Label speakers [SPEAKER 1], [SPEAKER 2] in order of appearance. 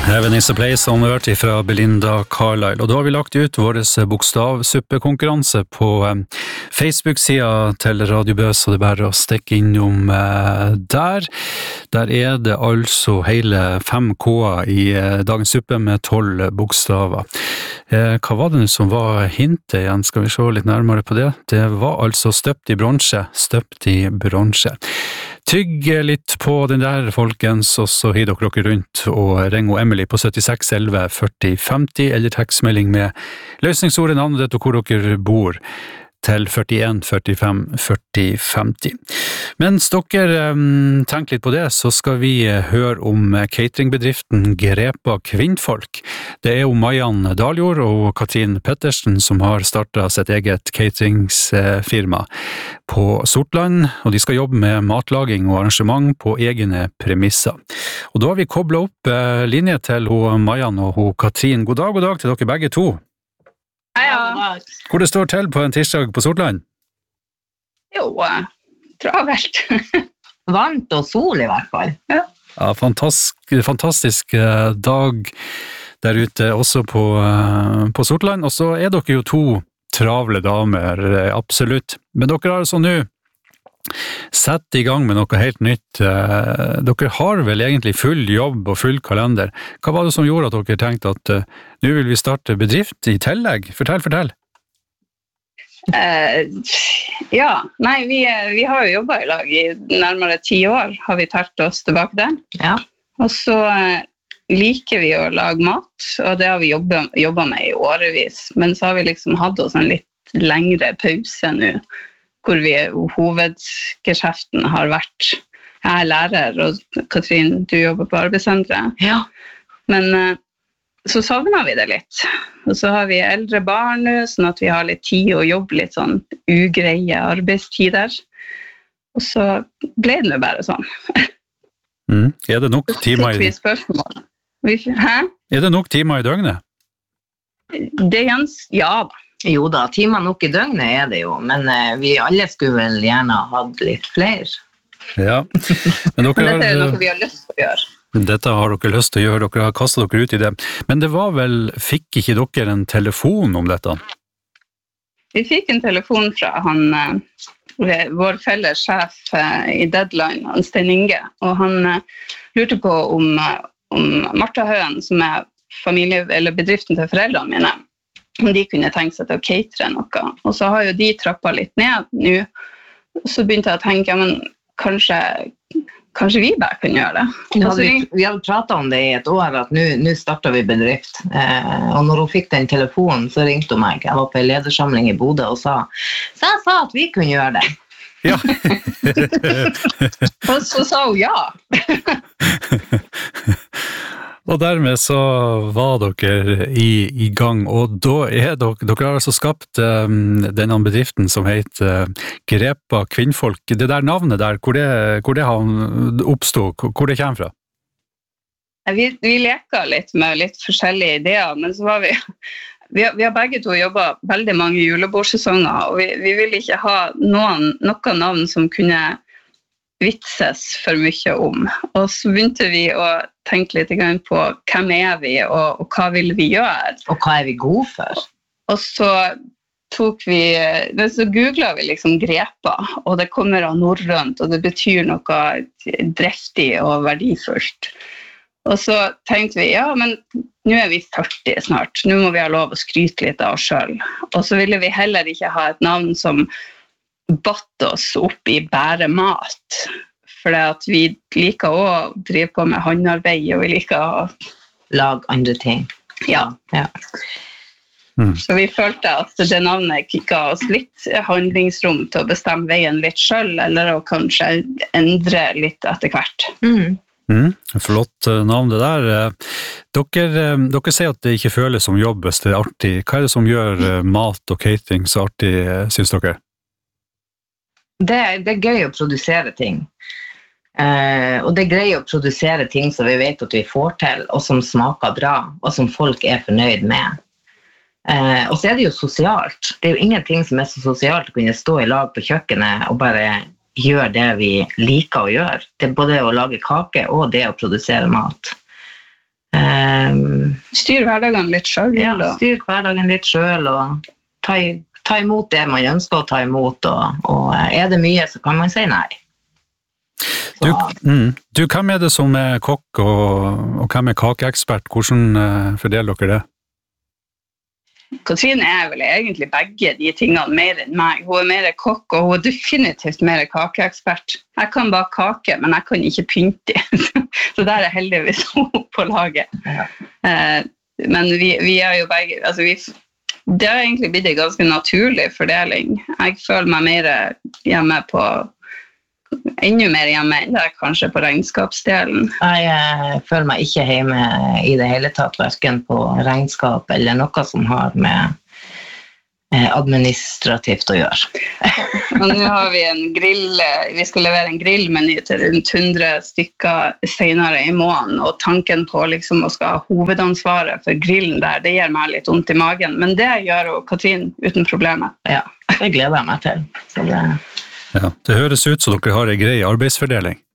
[SPEAKER 1] Heaven is a place, som vi hørte fra Belinda Carlisle. Og da har vi lagt ut vår bokstavsuppekonkurranse på Facebook-sida til Radio Bøs, og det bare å stikke innom der. Der det altså hele 5 K-er i dagens suppe med 12 bokstaver. Hva var det nå som var hintet igjen? Skal vi se litt nærmere på det? Det var altså støpt i bronse. Tygg litt på den der, folkens, og så hiver dere rundt og ringer Emily på 76 11 40 50, eller tekstmelding med løsningsordet, navnet og hvor dere bor, til 41 45 40 50. Mens dere tenker litt på det, så skal vi høre om cateringbedriften Grepa Kvinnfolk. Det jo Mariann Daljord og Katrin Pettersen som har startet sitt eget cateringsfirma på Sortland, og de skal jobbe med matlaging og arrangement på egne premisser. Og da har vi koblet opp linje til Mariann og Katrin. God dag til dere begge to.
[SPEAKER 2] Ja.
[SPEAKER 1] Hvor det står til på en tirsdag på Sortland?
[SPEAKER 2] Jo, travelt.
[SPEAKER 3] Varmt og sol i hvert fall.
[SPEAKER 2] Ja,
[SPEAKER 1] fantastisk dag der ute, også på Sortland. Og så dere jo 2 travle damer, absolutt. Men dere har altså nå sett i gang med noe helt nytt. Dere har vel egentlig full jobb og full kalender. Hva var det som gjorde at dere tenkte at nå vil vi starte bedrift i tillegg? Fortell.
[SPEAKER 2] Ja, nei, vi har jo jobbet i lag i nærmere 10 år, har vi talt oss tilbake der.
[SPEAKER 3] Ja.
[SPEAKER 2] Og så liker vi å lage mat, og det har vi jobbet med i årevis. Men så har vi liksom hatt oss en litt lengre pause nå, hvor hovedgeskjeften har vært. Jeg lærer, og Katrin, du jobber på arbeidssenteret.
[SPEAKER 3] Ja.
[SPEAKER 2] Men så savner vi det litt. Og så har vi eldre barn nå, sånn at vi har litt tid å jobbe litt sånn ugreie arbeidstider. Og så ble det bare sånn.
[SPEAKER 1] Det nok timer i
[SPEAKER 2] spørsmål? Hæ?
[SPEAKER 1] Det nok timer i døgnet?
[SPEAKER 2] Det ja da.
[SPEAKER 3] Jo da, timer nok i døgnet det jo, men vi alle skulle vel gjerne ha hatt litt flere.
[SPEAKER 1] Ja, men
[SPEAKER 2] dette noe vi har lyst til å gjøre.
[SPEAKER 1] Dette har dere lyst til å gjøre, dere har kastet dere ut i det. Men det var vel, fikk ikke dere en telefon om dette?
[SPEAKER 2] Vi fikk en telefon fra vår felles sjef i Deadline, Stein Inge, og han lurte på om Martha Høen, som eller bedriften til foreldrene mine, om de kunne tenke seg til å catere noe. Og så har jo de trappet litt ned nå. Så begynte jeg å tenke, ja, men kanskje vi bare kunne gjøre det.
[SPEAKER 3] Vi hadde pratet om det i et år, at nå starter vi bedrift. Og når hun fikk den telefonen, så ringte hun meg. Jeg var på en ledersamling i Bodø og sa at vi kunne gjøre det.
[SPEAKER 1] Ja.
[SPEAKER 2] Og så sa hun ja.
[SPEAKER 1] Og dermed så var dere i gang, og da dere har altså skapt denne bedriften som heter Grepa Kvinnfolk. Det der navnet der, hvor det oppstod, hvor det kommer fra?
[SPEAKER 2] Vi leker litt med litt forskjellige ideer, men så var vi har begge to jobbet veldig mange julebordsesonger, og vi ville ikke ha noe navn som kunne vitses for mye om. Og så begynte vi å tenke litt på hvem vi, og hva vil vi gjøre.
[SPEAKER 3] Og hva vi gode for.
[SPEAKER 2] Og så googlet vi liksom Grepa, og det kommer av norrønt, og det betyr noe driftig og verdifullt. Og så tenkte vi, ja, men nå vi 40 snart, nå må vi ha lov å skryte litt av oss selv. Og så ville vi heller ikke ha et navn som batt oss opp i bare mat, for vi liker å drive på med håndarbeid, og vi liker å
[SPEAKER 3] lage andre ting.
[SPEAKER 2] Ja. Så vi følte at det navnet ga oss litt handlingsrom til å bestemme veien litt selv, eller å kanskje endre litt etter hvert.
[SPEAKER 1] Flott navn det der. Dere sier at det ikke føles som jobb hvis det artig. Hva det som gjør mat og catering så artig, synes dere?
[SPEAKER 3] Det gøy å produsere ting. Og det greier å produsere ting som vi vet at vi får til, og som smaker bra, og som folk fornøyd med. Og så det jo sosialt. Det jo ingenting som så sosialt å kunne stå i lag på kjøkkenet og bare gjøre det vi liker å gjøre. Det både å lage kake og det å produsere mat.
[SPEAKER 2] Styr hverdagen litt selv.
[SPEAKER 3] Ja, styr hverdagen litt selv, og ta imot det man ønsker å ta imot, og er det mye, så kan man si nei.
[SPEAKER 1] Du, hvem er det som er kokk, og hvem er kakeekspert? Hvordan fordeler dere det?
[SPEAKER 2] Katrine er vel egentlig begge de tingene mer enn meg. Hun er mer kokk, og hun er definitivt mer kakeekspert. Jeg kan bare kake, men jeg kan ikke pynte. Så der er heldigvis hun på laget. Ja. Men vi er jo begge, altså det har egentlig blitt en ganske naturlig fordeling. Jeg føler meg mer hjemme på, enda mer hjemme enn det kanskje på regnskapsdelen.
[SPEAKER 3] Jeg føler meg ikke hjemme i det hele tatt, hverken på regnskap eller noe som har med administrativt å gjøre.
[SPEAKER 2] Og nå har vi en grill, vi skal levere en grillmeny til rundt 100 stykker senere i måneden, og tanken på liksom å skal ha hovedansvaret for grillen der, det gjør meg litt ondt i magen, men det gjør jo Katrin uten problemer.
[SPEAKER 3] Ja, det gleder jeg meg til. Så det...
[SPEAKER 1] Ja, det høres ut som dere har en grei arbeidsfordeling.